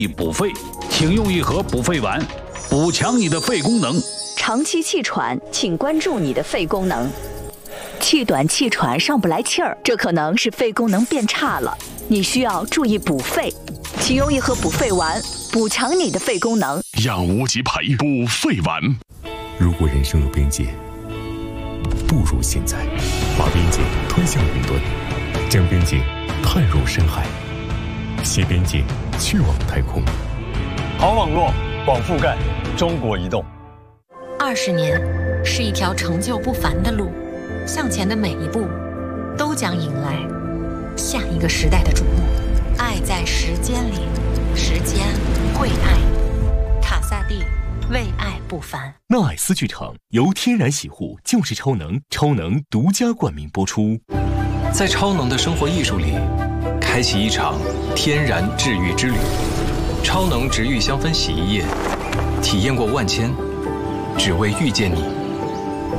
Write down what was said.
补肺，请用一盒补肺丸，补强你的肺功能。 长期气喘，请关注你的肺功能。气短气喘上不来气儿，这可能是肺功能变差了，你需要注意补肺，请用一盒补肺丸，补强你的肺功能。 养无极培补肺丸。 如果人生有边界，不如现在，把边界推向云端，将边界探入深海，携边界去往太空。 好网络，广覆盖，中国移动。 20年是一条成就不凡的路，向前的每一步都将迎来下一个时代的瞩目。爱在时间里，时间会爱你。卡萨帝，为爱不凡。 纳爱斯剧场由天然洗护就是超能，超能独家冠名播出。 在超能的生活艺术里，开启一场天然治愈之旅。超能植愈香氛洗衣液，体验过万千，只为遇见你。